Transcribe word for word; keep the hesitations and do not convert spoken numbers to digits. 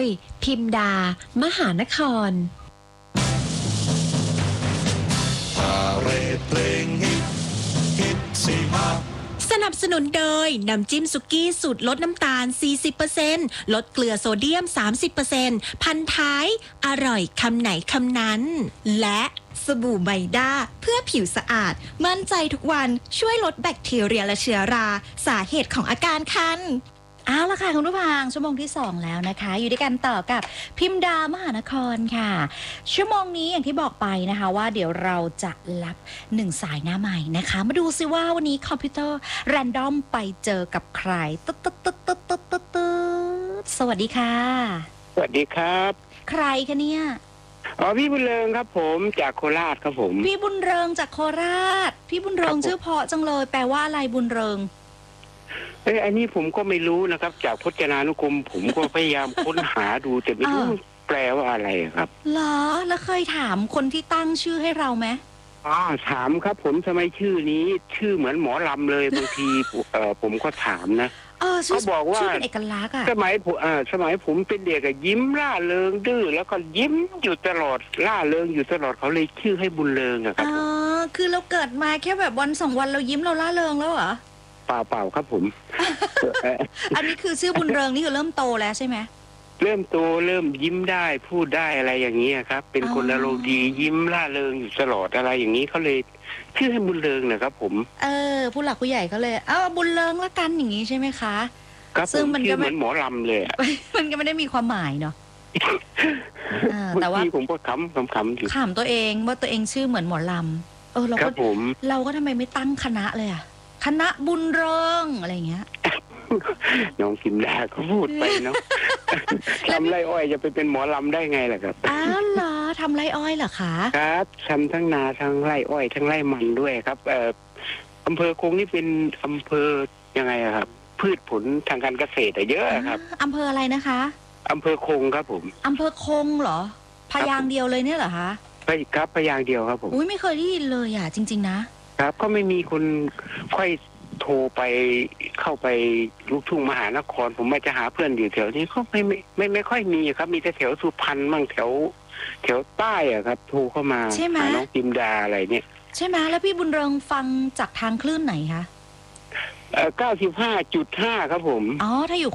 พิมดามหานครสนับสนุนโดยน้ำจิ้มสุกี้สูตรลดน้ำตาล สี่สิบเปอร์เซ็นต์ ลดเกลือโซเดียม สามสิบเปอร์เซ็นต์ พันท้ายอร่อยคำไหนคำนั้นและสบู่ไบด้าเพื่อผิวสะอาดมั่นใจทุกวันช่วยลดแบคทีเรียและเชื้อราสาเหตุของอาการคันเอาละค่ะคุณผู้ฟังชั่วโมงที่สองแล้วนะคะอยู่ด้วยกันต่อกับพิมดามหานครค่ะชั่วโมงนี้อย่างที่บอกไปนะคะว่าเดี๋ยวเราจะรับหนึ่งสายหน้าใหม่นะคะมาดูซิว่าวันนี้คอมพิวเตอร์แรนดอมไปเจอกับใครตึ๊ดตึ๊ดตึ๊ดตึ๊ดตึ๊ดตึ๊ดตึ๊ดสวัสดีค่ะสวัสดีครับใครคะเนี่ยอ๋อพี่บุญเริงครับผมจากโคราชครับผมพี่บุญเริงจากโคราชพี่บุญเริงชื่อเพราะจังเลยแปลว่าอะไรบุญเริงเอ้ยอันนี้ผมก็ไม่รู้นะครับจากพจนานุกรมผมก็พยายามค้นหาดูแต่ไม่รู้แปลว่าอะไรครับเหรอแล้วเคยถามคนที่ตั้งชื่อให้เราไหมอ๋อถามครับผมทำไมชื่อนี้ชื่อเหมือนหมอลำเลยบางทีเออผมก็ถามนะเขาบอกว่าชื่อเป็นเอกลักษณ์อะสมัยผมอ่าสมัยผมเป็นเด็กอะยิ้มร่าเริงดื้อแล้วก็ยิ้มอยู่ตลอดร่าเริงอยู่ตลอดเขาเลยชื่อให้บุญเริงอะครับอ๋อคือเราเกิดมาแค่แบบวันสองวันเรายิ้มเราร่าเริงแล้วเหรอเปล่าเปล่าครับผมอันนี้คือชื่อบุญเริงนี่คือเริ่มโตแล้วใช่ไหมเริ่มโตเริ่มยิ้มได้พูดได้อะไรอย่างนี้ครับเป็นคนอารมณ์ดียิ้มร่าเริงอยู่ตลอดอะไรอย่างนี้เขาเลยชื่อให้บุญเริงนะครับผมเออผู้หลักผู้ใหญ่ก็เลยเออบุญเริงละกันอย่างนี้ใช่ไหมคะครับซึ่งมันก็เหมือนหมอลำเลยมันก็ไม่ได้มีความหมายเนาะแต่ว่าผมก็ขำขำขำอยู่ขำตัวเองว่าตัวเองชื่อเหมือนหมอลำเออเราก็เราก็ทำไมไม่ตั้งคณะเลยอะคณะบุญเริงอะไรเงี้ยน้องพิมดาก็พูดไปเนาะทำไรอ้อยจะไปเป็นหมอลำได้ไงล่ะครับอ้าวเหรอทำไรอ้อยเหรอคะครับทำทั้งนาทั้งไรอ้อยทั้งไรมันด้วยครับเอ่ออำเภอคงนี่เป็นอำเภอยังไงครับพืชผลทางการเกษตรเยอะครับอำเภออะไรนะคะอำเภอคงครับผมอำเภอคงเหรอพยางเดียวเลยเนี่ยเหรอคะไปครับพยางเดียวครับผมอุ้ยไม่เคยได้ยินเลยอ่ะจริงๆนะครับก็ไม่มีคนค่อยโทรไปเข้าไปลูกทุ่งมหานครผมมาจะหาเพื่อนอยู่แถวนี้ก็ไม่ไม่ไม่ไม่ค่อยมีครับมีแต่แถวสุพรรณมั่งแถวแถวใต้อะครับโทรเข้ามาหาน้องพิมดาอะไรเนี่ยใช่ไหมแล้วพี่บุญเริงฟังจากทางคลื่นไหนคะเอ่อเก้าสิบห้าจุดห้าครับผมอ๋อถ้าอยู่